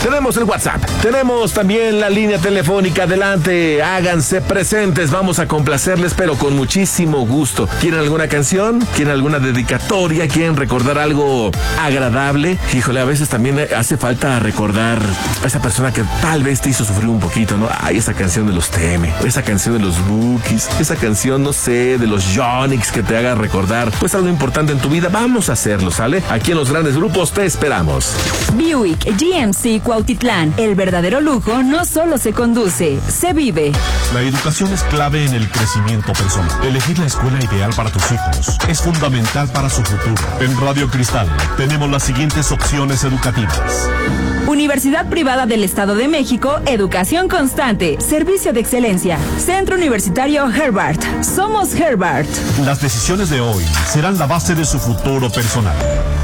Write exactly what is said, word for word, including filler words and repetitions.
Tenemos el WhatsApp, tenemos también la línea telefónica. Adelante, háganse presentes, vamos a complacerles, pero con muchísimo gusto. ¿Quieren alguna canción? ¿Quieren alguna dedicatoria? ¿Quieren recordar algo agradable? Híjole, a veces también hace falta recordar a esa persona que tal vez te hizo sufrir un poquito, ¿no? Ay, esa canción de los T M, esa canción de los Bookies, esa canción, no sé, de los Yonix que te haga recordar pues algo importante en tu vida. Vamos a hacerlo, ¿sale? Aquí en Los Grandes Grupos te esperamos. Buick G M C Cuautitlán, el verdadero lujo no solo se conduce, se vive. La educación es clave en el crecimiento personal. Elegir la escuela ideal para tus hijos es fundamental para su futuro. En Radio Cristal tenemos las siguientes opciones educativas. Universidad Privada del Estado de México, educación constante, servicio de excelencia. Centro Universitario Herbert. Somos Herbert. Las decisiones de hoy serán la base de su futuro personal.